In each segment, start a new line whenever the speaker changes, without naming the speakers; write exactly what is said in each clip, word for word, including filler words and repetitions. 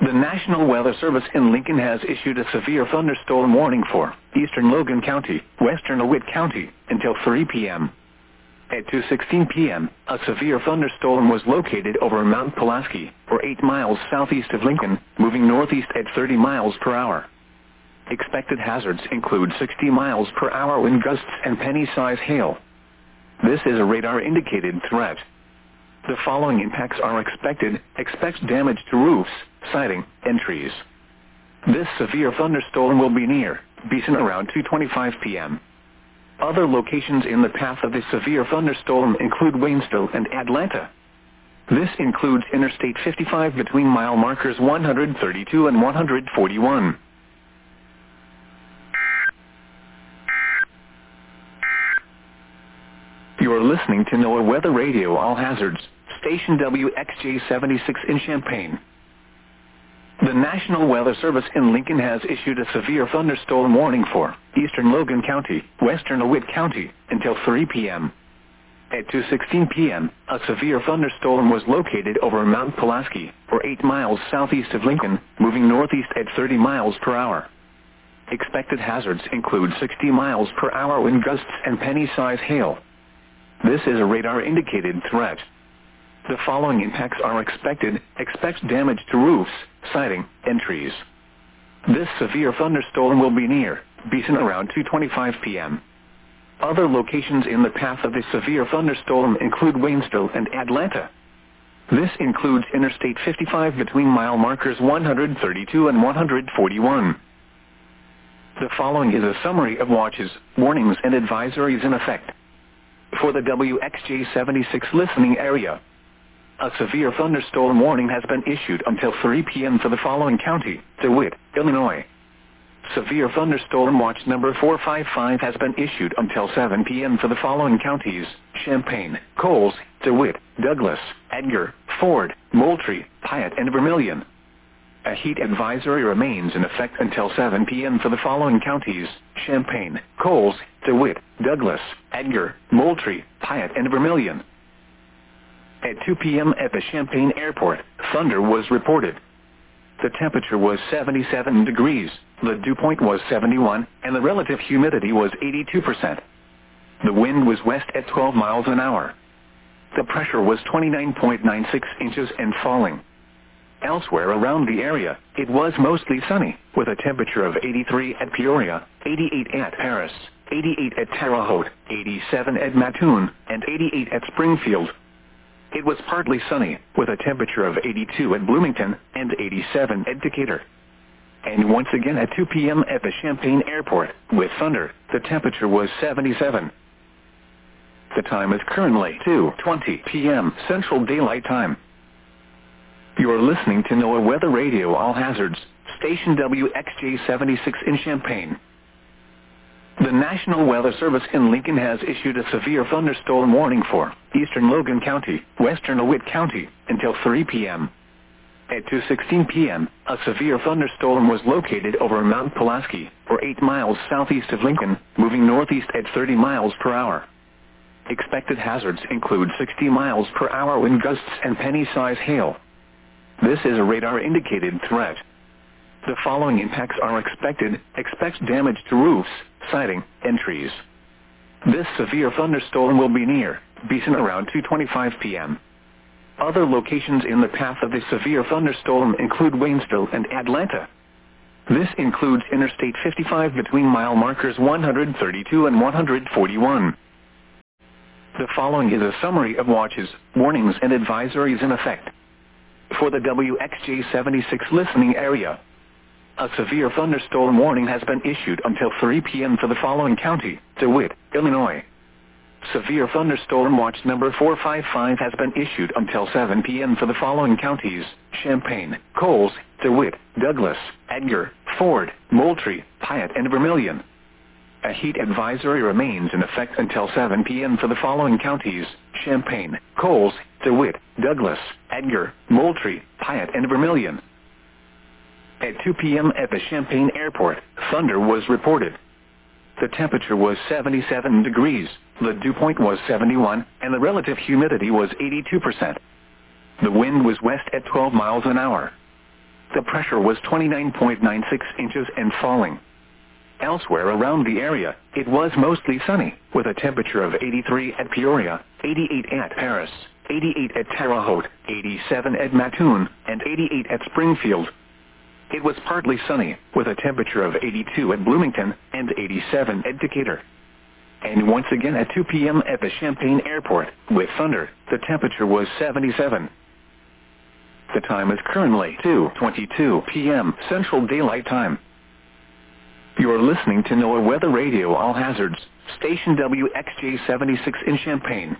The National Weather Service in Lincoln has issued a severe thunderstorm warning for eastern Logan County, western DeWitt County, until three p m At two sixteen p m, a severe thunderstorm was located over Mount Pulaski, or eight miles southeast of Lincoln, moving northeast at thirty miles per hour. Expected hazards include sixty miles per hour wind gusts and penny-size hail. This is a radar-indicated threat. The following impacts are expected. Expect damage to roofs, siding, and trees. This severe thunderstorm will be near Beeson around two twenty-five p m Other locations in the path of the severe thunderstorm include Waynesville and Atlanta. This includes Interstate fifty-five between mile markers one thirty-two and one forty-one. You are listening to NOAA Weather Radio All Hazards, station W X J seventy-six in Champaign. The National Weather Service in Lincoln has issued a severe thunderstorm warning for eastern Logan County, western DeWitt County, until three p m At two sixteen p m, a severe thunderstorm was located over Mount Pulaski, or eight miles southeast of Lincoln, moving northeast at thirty miles per hour. Expected hazards include sixty miles per hour wind gusts and penny-size hail. This is a radar-indicated threat. The following impacts are expected. Expect damage to roofs, siding, and trees. This severe thunderstorm will be near Beeson around two twenty-five p m Other locations in the path of the severe thunderstorm include Waynesville and Atlanta. This includes Interstate fifty-five between mile markers one thirty-two and one forty-one. The following is a summary of watches, warnings, and advisories in effect for the W X J seventy-six listening area. A severe thunderstorm warning has been issued until three p m for the following county: DeWitt, Illinois. Severe thunderstorm watch number four five five has been issued until seven p m for the following counties: Champaign, Coles, DeWitt, Douglas, Edgar, Ford, Moultrie, Piatt, and Vermilion. A heat advisory remains in effect until seven p m for the following counties: Champaign, Coles, DeWitt, Douglas, Edgar, Moultrie, Piatt, and Vermilion. At two p m at the Champaign Airport, thunder was reported. The temperature was seventy-seven degrees, the dew point was seventy-one, and the relative humidity was eighty-two percent. The wind was west at twelve miles an hour. The pressure was twenty-nine point nine six inches and falling. Elsewhere around the area, it was mostly sunny, with a temperature of eighty-three at Peoria, eighty-eight at Paris, eighty-eight at Terre Haute, eighty-seven at Mattoon, and eighty-eight at Springfield. It was partly sunny, with a temperature of eighty-two at Bloomington, and eighty-seven at Decatur. And once again at two p m at the Champaign Airport, with thunder, the temperature was seventy-seven. The time is currently two twenty p m Central Daylight Time. You are listening to NOAA Weather Radio All Hazards, station W X J seventy-six in Champaign. The National Weather Service in Lincoln has issued a severe thunderstorm warning for eastern Logan County, western DeWitt County, until three p m At two sixteen p m, a severe thunderstorm was located over Mount Pulaski, or eight miles southeast of Lincoln, moving northeast at thirty miles per hour. Expected hazards include sixty miles per hour wind gusts and penny-size hail. This is a radar-indicated threat. The following impacts are expected. Expect damage to roofs, siding, and trees. This severe thunderstorm will be near Beeson around two twenty-five p m Other locations in the path of the severe thunderstorm include Waynesville and Atlanta. This includes Interstate fifty-five between mile markers one thirty-two and one forty-one. The following is a summary of watches, warnings, and advisories in effect for the W X J seventy-six listening area. A severe thunderstorm warning has been issued until three p m for the following county: DeWitt, Illinois. Severe thunderstorm watch number four five five has been issued until seven p m for the following counties: Champaign, Coles, DeWitt, Douglas, Edgar, Ford, Moultrie, Piatt, and Vermilion. A heat advisory remains in effect until seven p m for the following counties: Champaign, Coles, DeWitt, Douglas, Edgar, Moultrie, Piatt, and Vermilion. At two p m at the Champaign Airport, thunder was reported. The temperature was seventy-seven degrees, the dew point was seventy-one, and the relative humidity was eighty-two percent. The wind was west at twelve miles an hour. The pressure was twenty-nine point nine six inches and falling. Elsewhere around the area, it was mostly sunny, with a temperature of eighty-three at Peoria, eighty-eight at Paris, eighty-eight at Terre Haute, eighty-seven at Mattoon, and eighty-eight at Springfield. It was partly sunny, with a temperature of eighty-two at Bloomington, and eighty-seven at Decatur. And once again at two p m at the Champaign Airport, with thunder, the temperature was seventy-seven. The time is currently two twenty-two p m Central Daylight Time. You are listening to NOAA Weather Radio All Hazards, station W X J seventy-six in Champaign.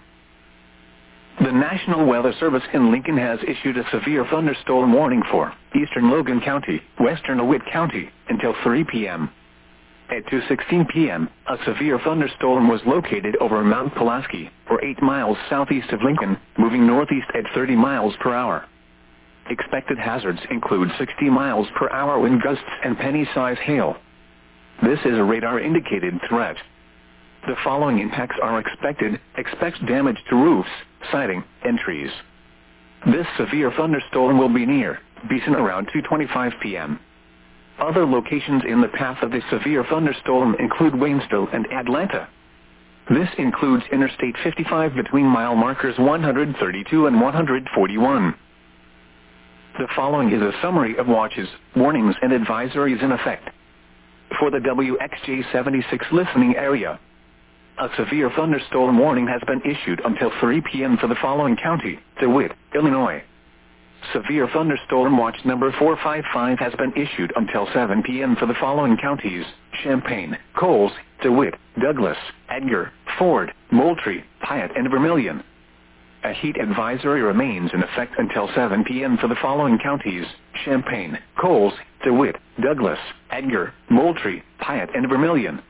The National Weather Service in Lincoln has issued a severe thunderstorm warning for eastern Logan County, western DeWitt County, until three p m At two sixteen p m, a severe thunderstorm was located over Mount Pulaski, or eight miles southeast of Lincoln, moving northeast at thirty miles per hour. Expected hazards include sixty miles per hour wind gusts and penny-size hail. This is a radar-indicated threat. The following impacts are expected. Expect damage to roofs, siding, and trees. This severe thunderstorm will be near Beeson around two twenty-five p m Other locations in the path of the severe thunderstorm include Waynesville and Atlanta. This includes Interstate fifty-five between mile markers one hundred thirty-two and one hundred forty-one. The following is a summary of watches, warnings, and advisories in effect. For the W X J seventy-six listening area, a severe thunderstorm warning has been issued until three p m for the following county: DeWitt, Illinois. Severe thunderstorm watch number four five five has been issued until seven p m for the following counties: Champaign, Coles, DeWitt, Douglas, Edgar, Ford, Moultrie, Piatt, and Vermilion. A heat advisory remains in effect until seven p m for the following counties: Champaign, Coles, DeWitt, Douglas, Edgar, Moultrie, Piatt, and Vermilion.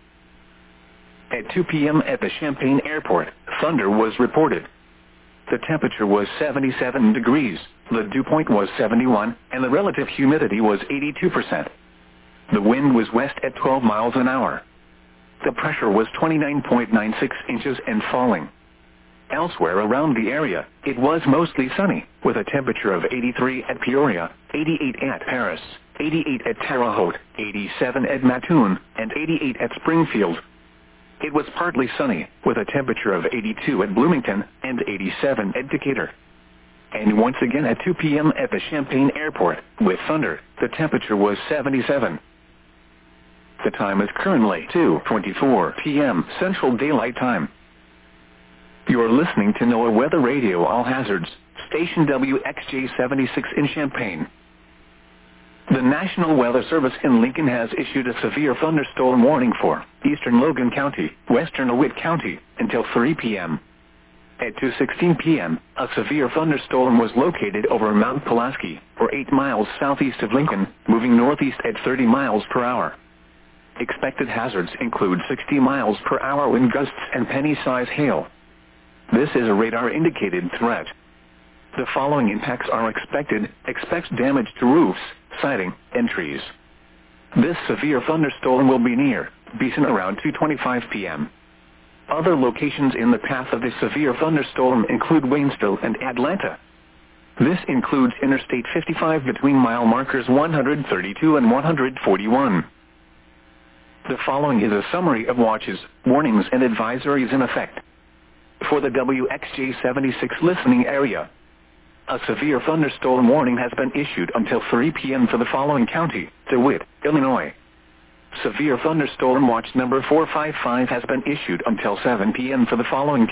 At two p m at the Champaign Airport, thunder was reported. The temperature was seventy-seven degrees, the dew point was seventy-one, and the relative humidity was eighty-two percent. The wind was west at twelve miles an hour. The pressure was twenty-nine point nine six inches and falling. Elsewhere around the area, it was mostly sunny, with a temperature of eighty-three at Peoria, eighty-eight at Paris, eighty-eight at Terre Haute, eighty-seven at Mattoon, and eighty-eight at Springfield. It was partly sunny, with a temperature of eighty-two at Bloomington, and eighty-seven at Decatur. And once again at two p m at the Champaign Airport, with thunder, the temperature was seventy-seven. The time is currently two twenty-four p m Central Daylight Time. You are listening to NOAA Weather Radio All Hazards, station W X J seventy-six in Champaign. The National Weather Service in Lincoln has issued a severe thunderstorm warning for eastern Logan County, western DeWitt County, until three p m At two sixteen p m, a severe thunderstorm was located over Mount Pulaski, or eight miles southeast of Lincoln, moving northeast at thirty miles per hour. Expected hazards include sixty miles per hour wind gusts and penny-size hail. This is a radar-indicated threat. The following impacts are expected. Expect damage to roofs, siding, and trees. This severe thunderstorm will be near Beeson around two twenty-five p m Other locations in the path of the severe thunderstorm include Waynesville and Atlanta. This includes Interstate fifty-five between mile markers one hundred thirty-two and one hundred forty-one. The following is a summary of watches, warnings, and advisories in effect. For the W X J seventy-six listening area, a severe thunderstorm warning has been issued until three p m for the following county: DeWitt, Illinois. Severe thunderstorm watch number four five five has been issued until seven p m for the following